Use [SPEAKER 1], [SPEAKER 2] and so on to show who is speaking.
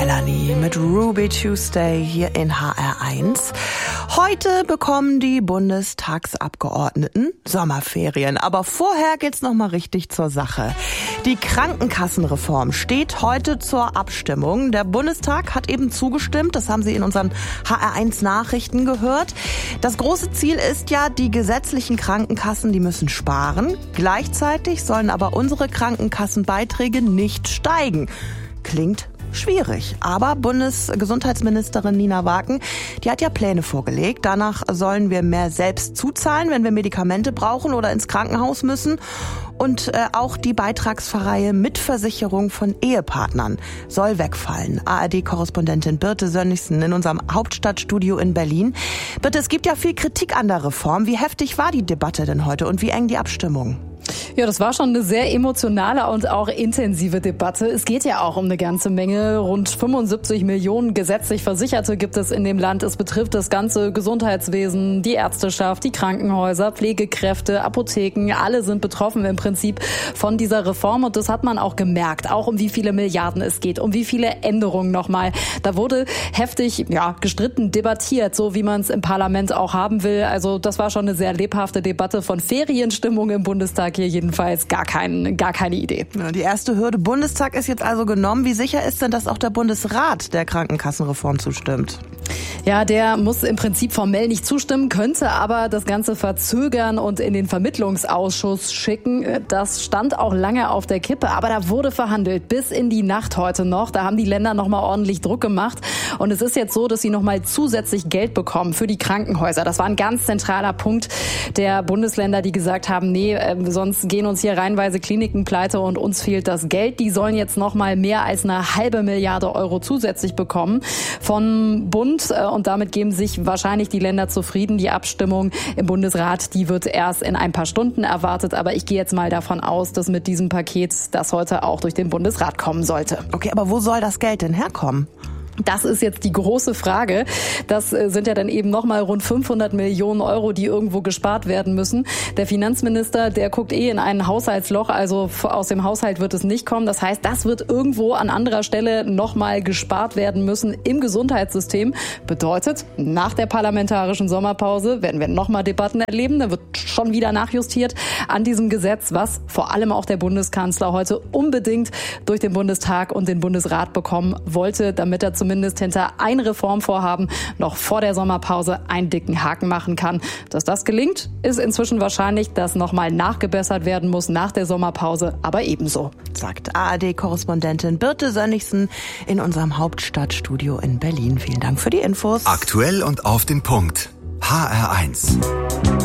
[SPEAKER 1] Melanie mit Ruby Tuesday hier in HR1. Heute bekommen die Bundestagsabgeordneten Sommerferien. Aber vorher geht's noch mal richtig zur Sache. Die Krankenkassenreform steht heute zur Abstimmung. Der Bundestag hat eben zugestimmt. Das haben Sie in unseren HR1 Nachrichten gehört. Das große Ziel ist ja, die gesetzlichen Krankenkassen, die müssen sparen. Gleichzeitig sollen aber unsere Krankenkassenbeiträge nicht steigen. Klingt schwierig. Aber Bundesgesundheitsministerin Nina Waken, die hat ja Pläne vorgelegt. Danach sollen wir mehr selbst zuzahlen, wenn wir Medikamente brauchen oder ins Krankenhaus müssen. Und auch die Beitragsverreihe Mitversicherung von Ehepartnern soll wegfallen. ARD-Korrespondentin Birte Sönnigsen in unserem Hauptstadtstudio in Berlin. Birte, es gibt ja viel Kritik an der Reform. Wie heftig war die Debatte denn heute und wie eng die Abstimmung?
[SPEAKER 2] Ja, das war schon eine sehr emotionale und auch intensive Debatte. Es geht ja auch um eine ganze Menge. Rund 75 Millionen gesetzlich Versicherte gibt es in dem Land. Es betrifft das ganze Gesundheitswesen, die Ärzteschaft, die Krankenhäuser, Pflegekräfte, Apotheken. Alle sind betroffen im Prinzip von dieser Reform. Und das hat man auch gemerkt, auch um wie viele Milliarden es geht, um wie viele Änderungen nochmal. Da wurde heftig gestritten, debattiert, so wie man es im Parlament auch haben will. Also das war schon eine sehr lebhafte Debatte. Von Ferienstimmung im Bundestag hier jedenfalls gar keine Idee.
[SPEAKER 1] Ja, die erste Hürde Bundestag ist jetzt also genommen. Wie sicher ist denn, dass auch der Bundesrat der Krankenkassenreform zustimmt?
[SPEAKER 2] Ja, der muss im Prinzip formell nicht zustimmen, könnte aber das Ganze verzögern und in den Vermittlungsausschuss schicken. Das stand auch lange auf der Kippe, aber da wurde verhandelt bis in die Nacht heute noch. Da haben die Länder noch mal ordentlich Druck gemacht und es ist jetzt so, dass sie noch mal zusätzlich Geld bekommen für die Krankenhäuser. Das war ein ganz zentraler Punkt der Bundesländer, die gesagt haben, nee, sonst gehen uns hier reihenweise Kliniken pleite und uns fehlt das Geld. Die sollen jetzt noch mal mehr als 1,5 Milliarde Euro zusätzlich bekommen vom Bund. Und damit geben sich wahrscheinlich die Länder zufrieden. Die Abstimmung im Bundesrat, die wird erst in ein paar Stunden erwartet. Aber ich gehe jetzt mal davon aus, dass mit diesem Paket das heute auch durch den Bundesrat kommen sollte.
[SPEAKER 1] Okay, aber wo soll das Geld denn herkommen?
[SPEAKER 2] Das ist jetzt die große Frage. Das sind ja dann eben nochmal rund 500 Millionen Euro, die irgendwo gespart werden müssen. Der Finanzminister, der guckt in ein Haushaltsloch, also aus dem Haushalt wird es nicht kommen. Das heißt, das wird irgendwo an anderer Stelle nochmal gespart werden müssen im Gesundheitssystem. Bedeutet, nach der parlamentarischen Sommerpause werden wir nochmal Debatten erleben. Da wird schon wieder nachjustiert an diesem Gesetz, was vor allem auch der Bundeskanzler heute unbedingt durch den Bundestag und den Bundesrat bekommen wollte, damit er zumindest hinter ein Reformvorhaben noch vor der Sommerpause einen dicken Haken machen kann. Dass das gelingt, ist inzwischen wahrscheinlich, dass nochmal nachgebessert werden muss nach der Sommerpause, aber ebenso.
[SPEAKER 1] Sagt ARD-Korrespondentin Birte Sönnigsen in unserem Hauptstadtstudio in Berlin. Vielen Dank für die Infos.
[SPEAKER 3] Aktuell und auf den Punkt. HR1.